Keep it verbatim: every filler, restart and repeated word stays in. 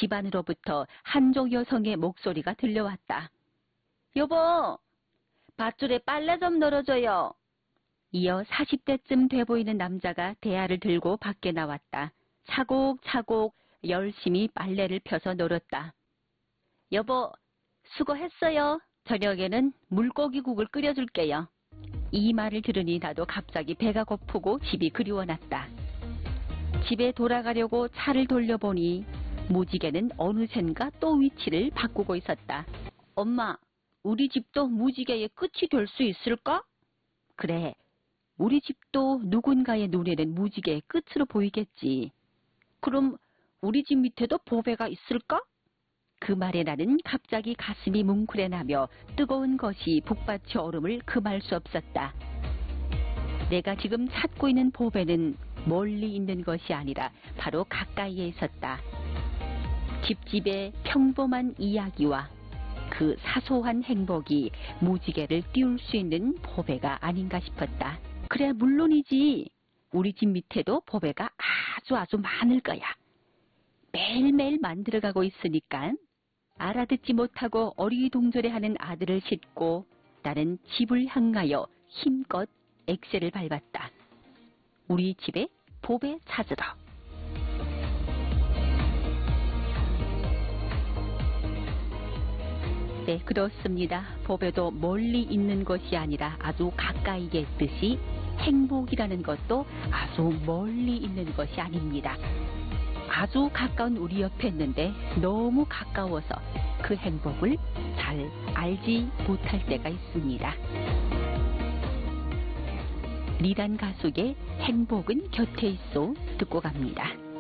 집안으로부터 한족 여성의 목소리가 들려왔다. 여보, 밧줄에 빨래 좀 널어줘요. 이어 사십 대쯤 돼 보이는 남자가 대야를 들고 밖에 나왔다. 차곡차곡 열심히 빨래를 펴서 널었다. 여보, 수고했어요. 저녁에는 물고기국을 끓여줄게요. 이 말을 들으니 나도 갑자기 배가 고프고 집이 그리워났다. 집에 돌아가려고 차를 돌려보니 무지개는 어느샌가 또 위치를 바꾸고 있었다. 엄마, 우리 집도 무지개의 끝이 될 수 있을까? 그래, 우리 집도 누군가의 눈에는 무지개의 끝으로 보이겠지. 그럼 우리 집 밑에도 보배가 있을까? 그 말에 나는 갑자기 가슴이 뭉클해나며 뜨거운 것이 북받쳐 얼음을 금할 수 없었다. 내가 지금 찾고 있는 보배는 멀리 있는 것이 아니라 바로 가까이에 있었다. 집집의 평범한 이야기와 그 사소한 행복이 무지개를 띄울 수 있는 보배가 아닌가 싶었다. 그래, 물론이지. 우리 집 밑에도 보배가 아주 아주 많을 거야. 매일매일 만들어가고 있으니까. 알아듣지 못하고 어리둥절해하는 아들을 싣고 나는 집을 향하여 힘껏 엑셀을 밟았다. 우리 집에 보배 찾으러. 네, 그렇습니다. 보배도 멀리 있는 것이 아니라 아주 가까이에 있듯이 행복이라는 것도 아주 멀리 있는 것이 아닙니다. 아주 가까운 우리 옆에 있는데 너무 가까워서 그 행복을 잘 알지 못할 때가 있습니다. 리단 가숙의 행복은 곁에 있어 듣고 갑니다.